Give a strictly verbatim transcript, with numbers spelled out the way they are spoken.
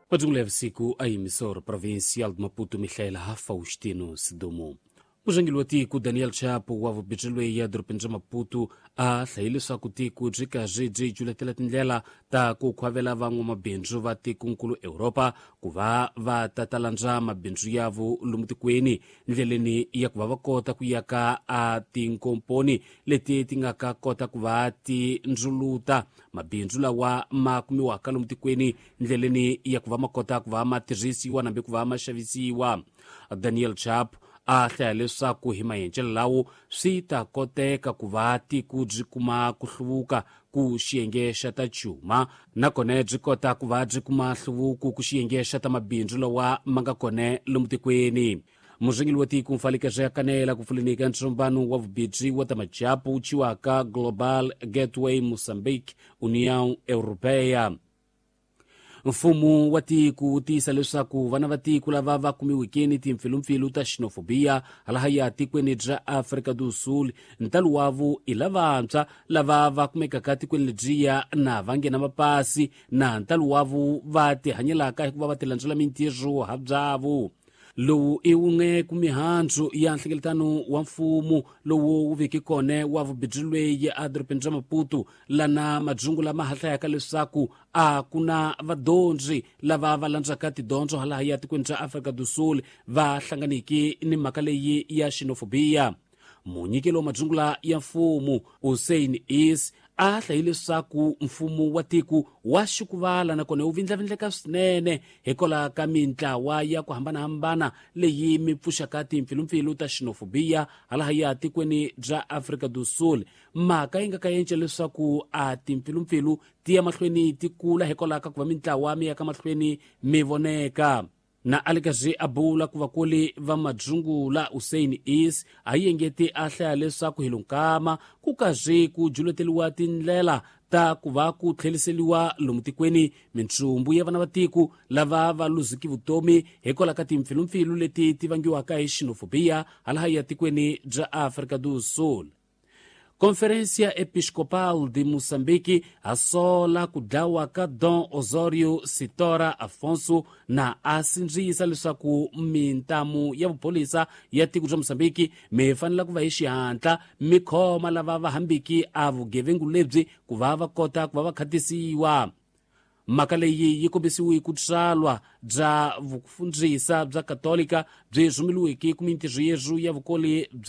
Majungu ya visiku a emissora provincial de Maputo Michaela Faustino Sidomo. Mujangili wa tiku Daniel Chapo wa vubijilwe ya Drupinja Maputo a hlaile swa kutiku jika jiji juletela tindlela ta kukhwavela vangu mabinju va tiku nkulu Europa kuva va tatalanja mabinju yavu lumutikweni ndleleni ya kuva va kota kuyaka a tinkomponi leti tingaka kota kuva ti njuluta mabinju lawa makumiwaka lumutikweni ndleleni ya kuva makota kuva matirisiwa nambe kuva maxavisiwa. Daniel Chapo a hlaya leswaku hi mayenjelo lawo swi ta koteka ku va tiku byi kuma ku hluvuka ku xiyenge xa ta chuma nakona byi kota ku va byi kuma hluvuku ku xiyenge xa ta mabindzu lawa ma nga kone lomu tikweni. Mujangili wa tiku mfalekeza ya kanela ku pfulenika ntsombano wa vubidzi wa ta majapu chiwaka Global Gateway Mozambique União Europeia. Mfumo wa tiku tisa leswaku vana va tiku lava va kumiwikeni timfilumpfilu ta xenofobia halahaya tikweni bya Afrika do Sul ntalo wavu i lavantshwa lava va kumekaka tikweni ledyiya na va nghena mapasi na ntalo wavu va tihanyelaka hikuva va tilandzela mintirho ha byavu. Lowu i wun'we ku mihandzu ya nhlengeletano wa mfumo lowu wu veke kone wa vubidzi ya Drupinja Maputo lana majungu lama hlayaka leswaku a kuna vadyondzi lava va landzaka tidyondzo halahaya tikweni bya Afrika do Sul va hlanganiki ni mhaka leyi ya xenofobia. Munyikelo wa majungula ya mfumo Hussein Is a hlaye leswaku mfumo wa tiku wa xikuvala nakona wu vindlavindleka swinene hikola ka mintlawa ya ku hambanahambana leyi mi pfuxaka timfilumpfilu ta xenofobia halahaya tikweni bya Afrika do Sul. Mhaka yi nga ka yence leswaku a timfilumpfilu ti ya mahlweni ti kula hikola ka ku va mintlawa mi ya ka mahlweni mi voneka. Na alikazi abula ku vakuli va majungula Hussein Is a yengeti a hlaya leswaku hilunkama ku kazi ku juleteliwa tindlela ta ku va ku tlheliseliwa lomu tikweni mintsumbu ya vana va tiku lava va luziki vutomi hikola ka timfilumpfilu leti ti vangiwaka hi xenofobia halahaya tikweni bya Afrika do Sul. Conferência Episcopal de Moçambique asola ku dlawa ka Dom Osório Sitora Afonso na asindziyisa leswaku mintamu ya vupolisa ya tiko bya Moçambique mi fanela ku va hi xihatla mi khoma lava va hambiki a vugevengu lebyi ku va va kota ku va va khatisiwa. Mhaka leyi yi kombisiwe ku tsalwa bya vufundzisa bya katolika byi rhumeliweke ku mintirho yeru ya vukoli